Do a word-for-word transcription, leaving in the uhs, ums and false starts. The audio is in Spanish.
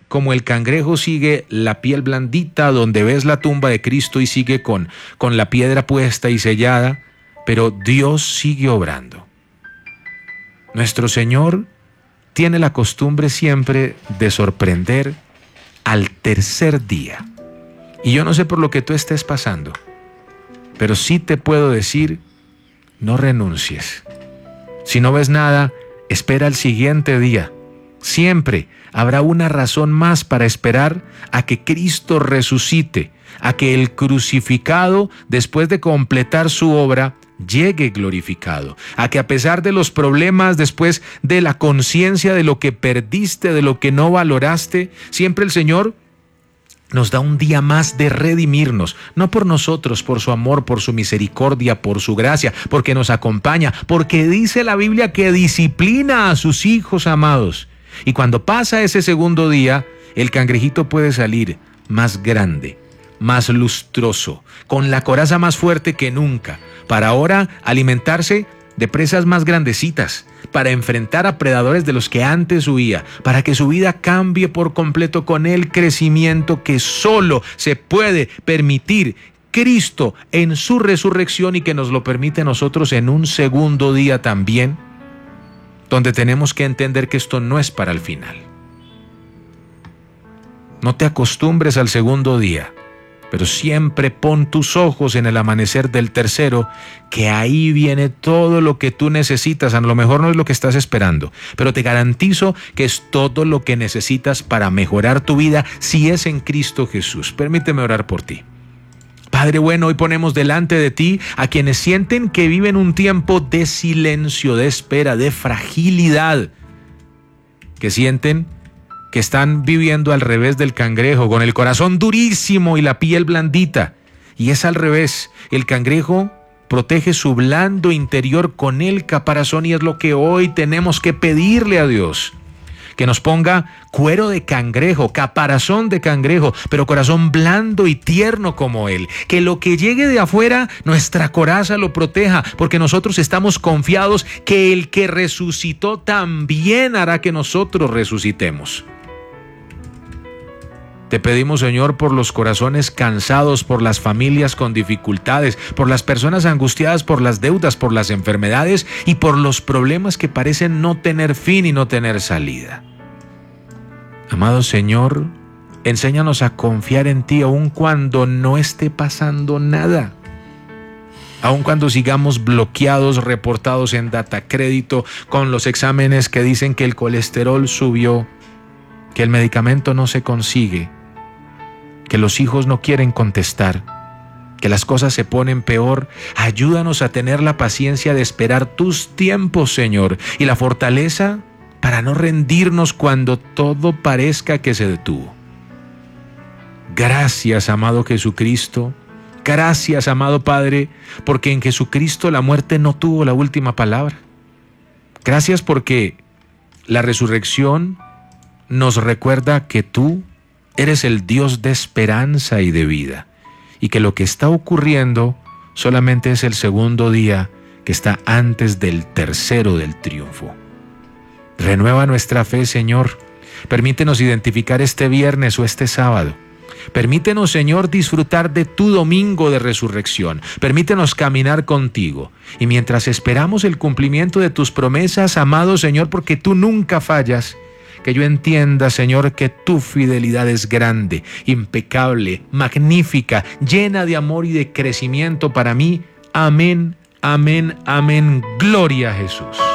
como el cangrejo sigue la piel blandita, donde ves la tumba de Cristo y sigue con, con la piedra puesta y sellada, pero Dios sigue obrando. Nuestro Señor tiene la costumbre siempre de sorprender al tercer día. Y yo no sé por lo que tú estés pasando, pero sí te puedo decir, no renuncies. Si no ves nada, espera el siguiente día. Siempre habrá una razón más para esperar a que Cristo resucite, a que el crucificado, después de completar su obra, llegue glorificado, a que a pesar de los problemas, después de la conciencia de lo que perdiste, de lo que no valoraste, siempre el Señor nos da un día más de redimirnos, no por nosotros, por su amor, por su misericordia, por su gracia, porque nos acompaña, porque dice la Biblia que disciplina a sus hijos amados. Y cuando pasa ese segundo día, el cangrejito puede salir más grande, más lustroso, con la coraza más fuerte que nunca, para ahora alimentarse de presas más grandecitas, para enfrentar a predadores de los que antes huía, para que su vida cambie por completo con el crecimiento que solo se puede permitir Cristo en su resurrección y que nos lo permite a nosotros en un segundo día también, donde tenemos que entender que esto no es para el final. No te acostumbres al segundo día, pero siempre pon tus ojos en el amanecer del tercero, que ahí viene todo lo que tú necesitas. A lo mejor no es lo que estás esperando, pero te garantizo que es todo lo que necesitas para mejorar tu vida si es en Cristo Jesús. Permíteme orar por ti. Padre bueno, hoy ponemos delante de ti a quienes sienten que viven un tiempo de silencio, de espera, de fragilidad, que sienten que están viviendo al revés del cangrejo, con el corazón durísimo y la piel blandita. Y es al revés, el cangrejo protege su blando interior con el caparazón y es lo que hoy tenemos que pedirle a Dios. Que nos ponga cuero de cangrejo, caparazón de cangrejo, pero corazón blando y tierno como Él. Que lo que llegue de afuera, nuestra coraza lo proteja, porque nosotros estamos confiados que el que resucitó también hará que nosotros resucitemos. Te pedimos, Señor, por los corazones cansados, por las familias con dificultades, por las personas angustiadas por las deudas, por las enfermedades y por los problemas que parecen no tener fin y no tener salida. Amado Señor, enséñanos a confiar en ti aun cuando no esté pasando nada. Aun cuando sigamos bloqueados, reportados en Datacrédito, con los exámenes que dicen que el colesterol subió, que el medicamento no se consigue, que los hijos no quieren contestar, que las cosas se ponen peor, ayúdanos a tener la paciencia de esperar tus tiempos, Señor, y la fortaleza para no rendirnos cuando todo parezca que se detuvo. Gracias, amado Jesucristo. Gracias, amado Padre, porque en Jesucristo la muerte no tuvo la última palabra. Gracias porque la resurrección nos recuerda que tú eres el Dios de esperanza y de vida, y que lo que está ocurriendo solamente es el segundo día que está antes del tercero del triunfo. Renueva nuestra fe, Señor. Permítenos identificar este viernes o este sábado. Permítenos, Señor, disfrutar de tu domingo de resurrección. Permítenos caminar contigo. Y mientras esperamos el cumplimiento de tus promesas, amado Señor, porque tú nunca fallas, que yo entienda, Señor, que tu fidelidad es grande, impecable, magnífica, llena de amor y de crecimiento para mí. Amén, amén, amén. Gloria a Jesús.